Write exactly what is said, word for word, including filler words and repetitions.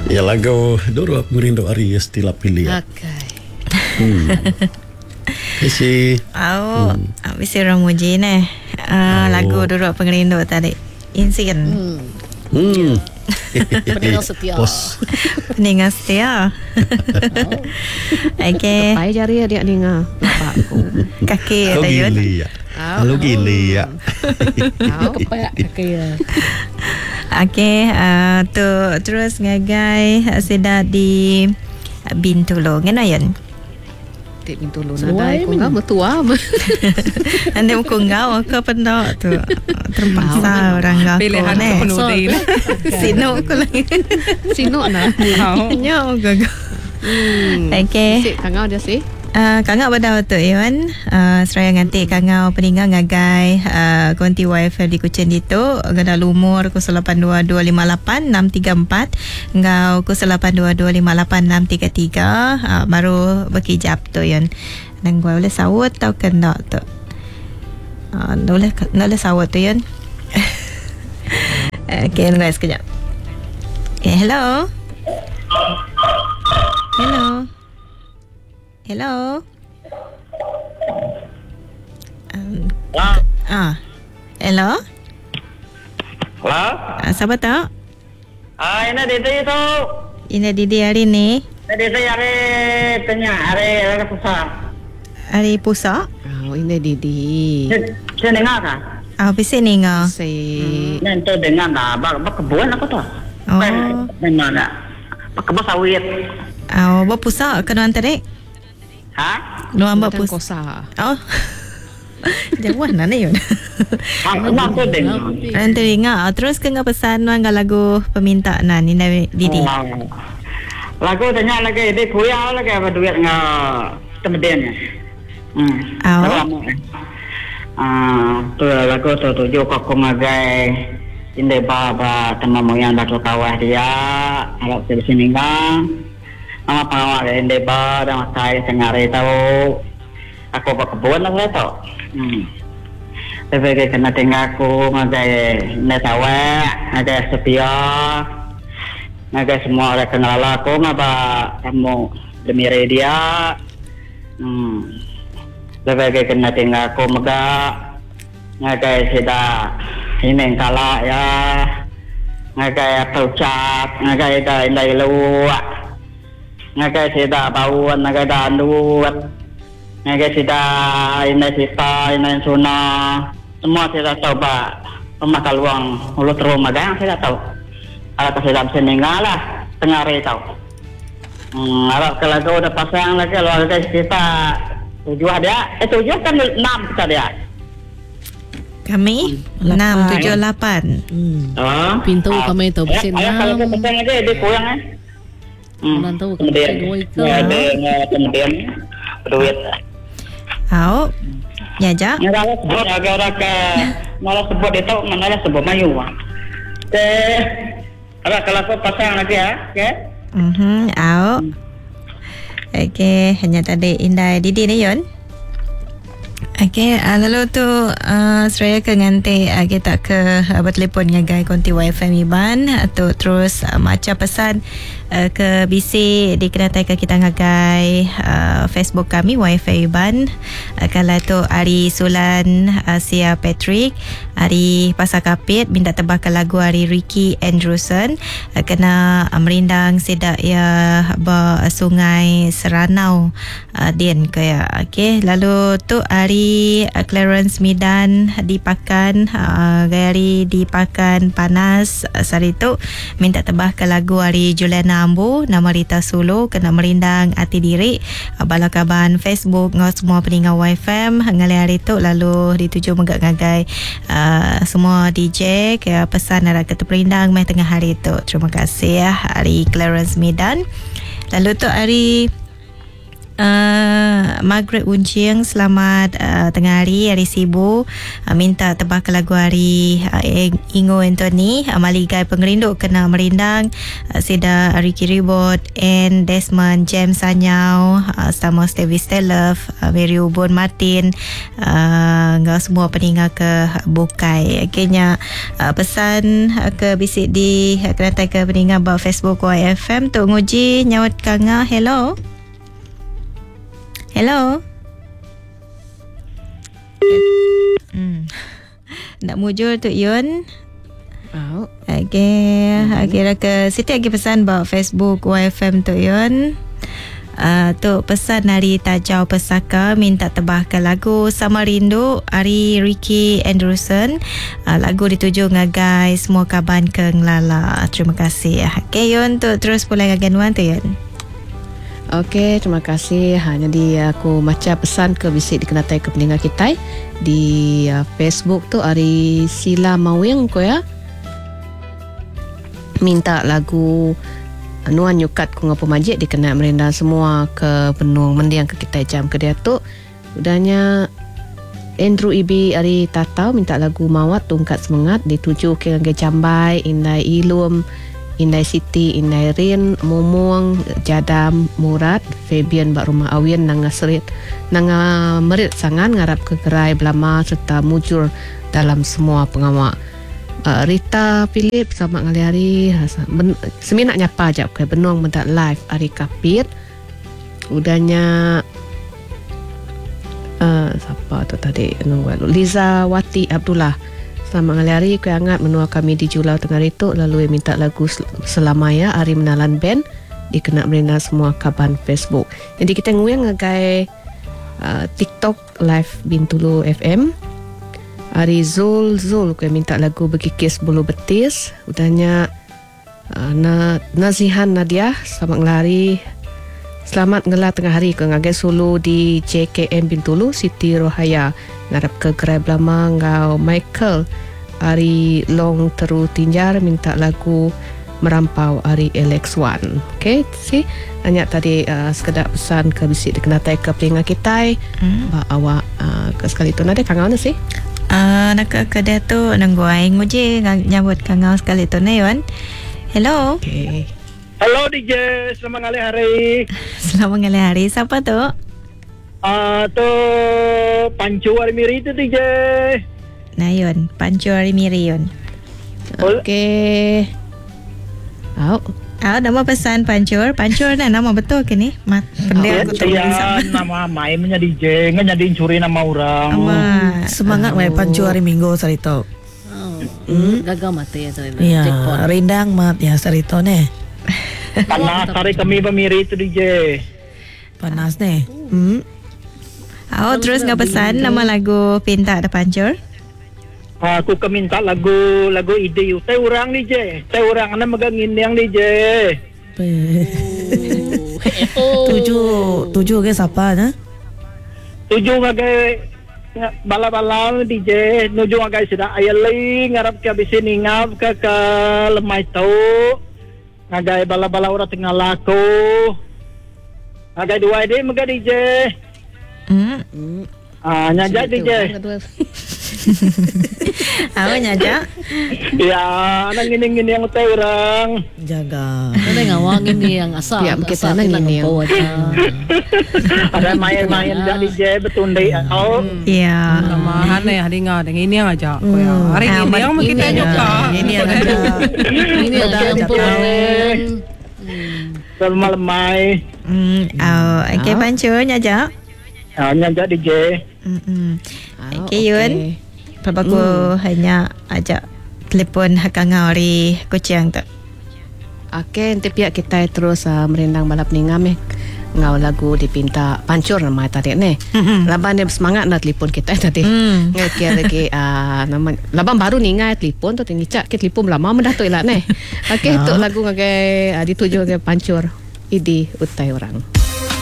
Ya lagu doro murindo ari estila pilih. Okay. Hmm. Isi. Oh, hmm. Bisi ramuji ne. Uh, oh. Lagu doro pengerindo tadi. Insiden. Hmm. Hmm. Pendengar setia. Pos. Pendengar setia. Oh. Okay. Pai jari dia ninga bapakku. Kaki Kalau tayun. gili ya. Kalau gili ya. Kau kepak kaki ya. Okay, uh, tu terus ngagai sedar di Bintulu. Ngena yan? Di Bintulu nada aku enggak metua. Anda muka ngau ke pendok tu. Terpaksa orang ngaku. Pilihan ne. penuh dia. Sino aku lagi. Sino na. Nyo gaga. Hmm. Okay. Si kangau dia si. Uh, kangau pada waktu Iwan uh, seraya ngantik kangau peninggal ngagai uh, konti wifi di Kuching itu gada lumur ku lapan dua dua lima lapan enam tiga empat ngau ku lapan dua dua lima lapan enam tiga tiga uh, baru berkijap tu Iwan dan gua boleh sawut tau kena tu uh, boleh boleh sawut tu Iwan. Okay, tunggu sekejap. Okay, hello hello Hello. Um, Hello. Ah. Hello. Hello. Ah, siapa tahu? Ah, ini Didi itu. Ini Didi hari ni. Didi hari tanya hari hari pusat. Hari puasa. Oh, ini Didi. Saya dengar kan? Ah, bisa ni ngah. Si. Nanti dengar lah. Bak bak kebun aku tu. Oh. Memang tak. Bak kebun sawit. Ah, oh, puasa kena antarik. Ha? Lu ambak puasa. Kosa. Oh. Jauh mana ni yun? Ah, memang tu dengar. Nanti dengar. Terus ke ngah pesan ngah lagu permintaan ni Didi. Lagu tanya lagi di kuya lagi apa duit ngah temedian ya. Hmm. Oh. Ah, tu lagu tu tujuh kok ngagai inde baba teman moyang dak kawah dia alok di sini kan. Nama pengawal inde ba dan kai sengare tahu aku buat kebun lah tu. Hmm. Tapi kena tinggal aku ngagai netawa, ngagai setia, ngagai semua orang kenal aku ngapa kamu demi dia. Hmm. Tapi kena tinggal aku mega ngagai sida ini kalah ya, ngagai taucat, ngagai dah indai luak, ngagai sida bauan, ngagai dah anduat, ngagai sida indai sita, indai suna, semua saya coba pemakai luang mulut rumah gang saya tahu. Kalau saya dapat meninggal lah tengah hari tahu. Hmm, kalau kalau udah pasang lagi kalau ada kita tujuh ada, eh tujuh kan enam kita dia. Kami enam tujuh lapan. Hmm. Oh. Pintu kami tu besin enam. Kalau kita pasang aja dia kurang eh. Hmm. Nanti kemudian ada kemudian duit. Au. Ya ja. Ya kalau sebut agak-agak malah sebut itu mana sebut mayu. Eh, kalau kalau aku pasang lagi ya, okey. Mhm, au. Okey, hanya tadi Indai Didi ni Yon. Okey, uh, lalu tu uh, seraya ke ngante uh, kita ke uh, bertelepon ngagai konti wifi Miban atau terus uh, macam pesan uh, ke B C di kenatai ke kita ngagai uh, Facebook kami wifi Miban. Uh, kalau tu Ari Sulan uh, Sia Patrick, Ari Pasar Kapit minta tebak lagu Ari Ricky Andrewson uh, kena uh, merindang sedak ya ba sungai Seranau uh, Dian kaya. Okey, lalu tu Ari uh, Clarence Midan dipakan uh, Gary dipakan panas uh, sari tu minta tebah ke lagu Ari Juliana Ambu nama Rita Sulu kena merindang hati diri uh, balakaban Facebook ngau semua peninggal Y F M ngali hari tu lalu dituju megak ngagai uh, semua D J ke pesan ada kata perindang mai tengah hari tu. Terima kasih ya Ari Clarence Midan. Lalu tu Ari Uh, uh, Margaret Unjing, selamat uh, tengah hari, hari Sibu. Uh, minta tebak ke lagu hari uh, Ingo Anthony, uh, Maligai Pengerinduk Kena Merindang, uh, Sida Ricky Ribot and Desmond James Sanyau, uh, Stamos Davis Love, uh, Mary Ubon Martin, uh, ngau semua peninggal ke Bukai. Akhirnya uh, pesan uh, ke bisik di uh, kenatai ke peninggal about Facebook Y F M Tok Nguji nyawat kanga. Hello. Hello. Hmm. Nak mujur Tok Yun. Oh. Okay. Mm-hmm. Kira ke Siti lagi pesan about Facebook Y F M Tok Yun. Uh, Tok pesan dari Tajau Pesaka minta tebahkan lagu Sama Rindu Ari Ricky Anderson. Uh, lagu dituju ngagai semua kaban ke Ngelala. Terima kasih. Okay Yun, Tok terus pulai gagan tu Yun. Okey, terima kasih. Ha, jadi aku macam pesan ke bisik dikenatai ke pendengar kita di uh, Facebook tu Ari Sila Mawing ko ya. Minta lagu Nuan Yukat ku ngapa majik dikena merendang semua ke penuang mendiang ke kita jam ke dia tu. Udahnya Andrew Ibi Ari Tatau minta lagu Mawat Tungkat Semangat dituju ke Angge Jambai, Indai Ilum, Indai Siti, Indai Rin, Mumung, Jadam, Murad, Fabian Bak Rumah Awin, Nanga Serit, Nanga Merit Sangan, Ngarap ke Gerai Belama serta mujur dalam semua pengawak. Uh, Rita Philip sama ngali hari ben, semi nak nyapa jap ke benuang mendak live hari Kapit. Udahnya uh, siapa tu tadi nunggu Liza Wati Abdullah sama ngali hari ku angat menua kami di Julau Tengah Rituk lalu minta lagu Selamaya Ari Menalan Band dikena merena semua kaban Facebook. Jadi kita nguyang ngagai uh, TikTok live Bintulu F M. Ari Zul Zul ku minta lagu Berkikis Bulu Betis. Udahnya uh, na, Nazihan Nadia sama ngelari selamat ngelah tengah hari ku ngagai solo di J K M Bintulu Siti Rohaya ngarap ke Gerai Belama ngau Michael Ari Long Teru Tinjar minta lagu Merampau Ari Alex One. Okay, si hanya tadi uh, sekedar pesan ke bisik dikenatai ke pelinga kita hmm. Ba awak uh, ke sekali tu nade kangau na si uh, nak ke kedai tu nangguai nguji nyambut kangau sekali tu na Yuan. Hello. Okay. Hello D J, selamat ngali hari. Selamat ngali hari. Siapa tu? Ah, uh, tu Pancu Arimiri tu D J. Nah Yun, Pancu Arimiri Yun. Okay. Au. Au, nama pesan Pancur. Pancur nah nama betul ke ni? Mat. Pendek aku tahu sama. Nama mai punya D J, nganyadin curi nama orang. Ama. Semangat mai Pancu hari Minggu sarito. Oh. Hmm. Gagal mati ya sarito. Ya, rindang mat ya sarito ne. Panas hari kami pemiri itu D J. Panas ne. Hmm. Au, terus ngapa pesan nama lagu pinta ada Pancur? Aku keminta lagu lagu ide you. Teh orang D J. Teh orang ana megangin yang D J. Tujuh tujuh ke siapa na? Tujuh ngagai bala-bala D J. Nuju ngagai sudah ayali ngarap ke abis ini ngap ke ke lemai tau. Ngagai bala-bala orang tengah laku. Ngagai dua ide mega D J. Hmm. Ah, nyajak D J. Apa nyajak? Ya, nang gini-gini yang teh orang. Jaga. Ada ngawang ini yang asal. Ya, kita nang ini yang ada main-main dah D J betul deh. Oh. Ya. Namahan ya hari ngah dengan ini yang aja. Hari ini yang kita juga. Ini yang ada. Ini ada campur. Selamat lemai. Hmm. Oh, okey Pancur nyajak. Ah, nyajak D J. Hmm. Okey Yun. Papaku hmm. hanya ajak telefon hakangau hari kucing tu. Okey, nanti pihak kita terus uh, merendang balap ningam eh. Ngau lagu dipinta Pancur nama tadi ni. Mm-hmm. Laban dia semangat nak telefon kita tadi. Mm. Ngekir lagi uh, nama laban baru ni ngai telefon tu tinggi cak ke telefon lama mendatuk ilah ni. Okey, tu lagu ngagai uh, dituju ke Pancur. Idi utai orang.